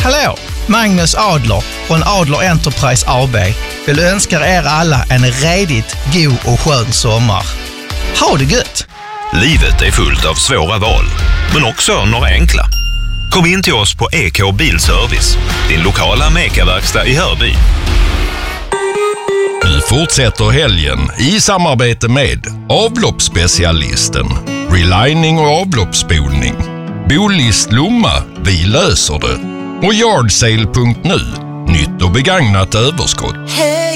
Hallå! Magnus Adler från Adler Enterprise AB vill önska er alla en redigt god och skön sommar. Ha det gött! Livet är fullt av svåra val, men också några enkla. Kom in till oss på EK Bilservice, din lokala Meka-verkstad i Hörby. Nu fortsätter helgen i samarbete med avloppsspecialisten, relining och avloppsspolning, Bolist Lomma, vi löser det, och Yardsale.nu, nytt och begagnat överskott.